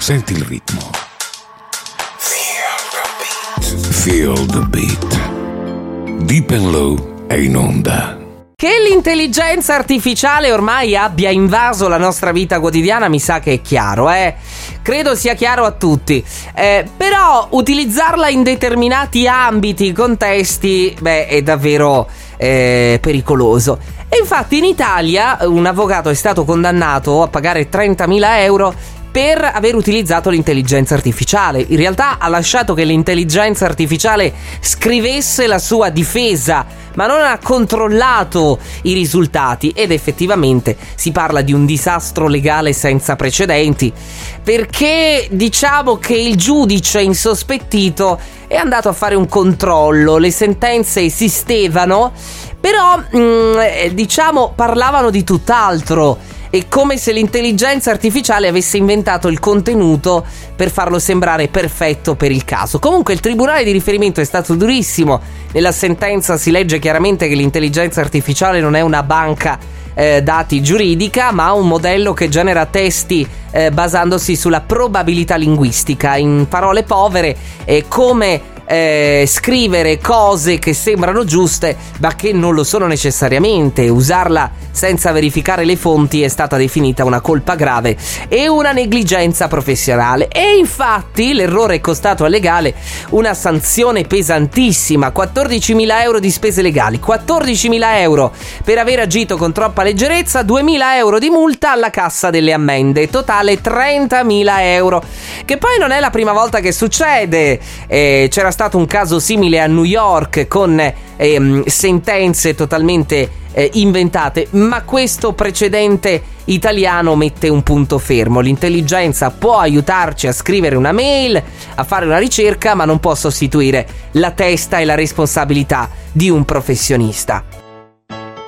Senti il ritmo. Feel the beat. Deep and Low è in onda. Che l'intelligenza artificiale ormai abbia invaso la nostra vita quotidiana mi sa che è chiaro, credo sia chiaro a tutti, però utilizzarla in determinati ambiti, contesti, è davvero pericoloso. E infatti in Italia un avvocato è stato condannato a pagare 30.000 euro per aver utilizzato l'intelligenza artificiale. In realtà ha lasciato che l'intelligenza artificiale scrivesse la sua difesa, ma non ha controllato i risultati, ed effettivamente si parla di un disastro legale senza precedenti, perché diciamo che il giudice insospettito è andato a fare un controllo, le sentenze esistevano, però parlavano di tutt'altro. È come se l'intelligenza artificiale avesse inventato il contenuto per farlo sembrare perfetto per il caso. Comunque il tribunale di riferimento è stato durissimo. Nella sentenza si legge chiaramente che l'intelligenza artificiale non è una banca dati giuridica, ma un modello che genera testi basandosi sulla probabilità linguistica. In parole povere è come scrivere cose che sembrano giuste ma che non lo sono necessariamente. Usarla senza verificare le fonti è stata definita una colpa grave e una negligenza professionale, e infatti l'errore è costato al legale una sanzione pesantissima: 14.000 euro di spese legali, 14.000 euro per aver agito con troppa leggerezza, 2.000 euro di multa alla cassa delle ammende, totale 30.000 euro, che poi non è la prima volta che succede. C'era stato un caso simile a New York con sentenze totalmente inventate, ma questo precedente italiano mette un punto fermo. L'intelligenza può aiutarci a scrivere una mail, a fare una ricerca, ma non può sostituire la testa e la responsabilità di un professionista.